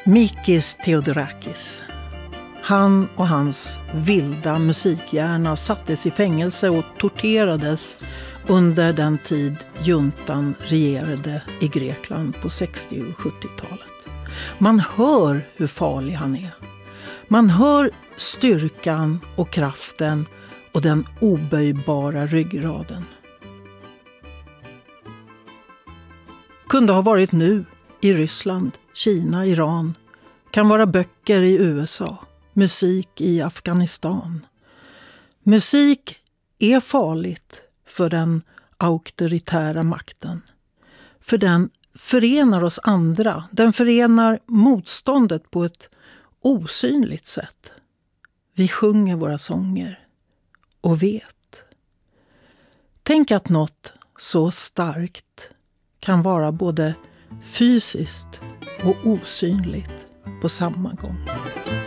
Mikis Theodorakis. Han och hans vilda musikhjärna sattes i fängelse och torterades under den tid juntan regerade i Grekland på 60- och 70-talet. Man hör hur farlig han är. Man hör styrkan och kraften och den oböjbara ryggraden. Kunde ha varit nu i Ryssland, Kina, Iran. Kan vara böcker i USA. Musik i Afghanistan. Musik är farligt för den auktoritära makten. För den förenar oss andra. Den förenar motståndet på ett osynligt sätt. Vi sjunger våra sånger och vet. Tänk att något så starkt kan vara både fysiskt och osynligt på samma gång.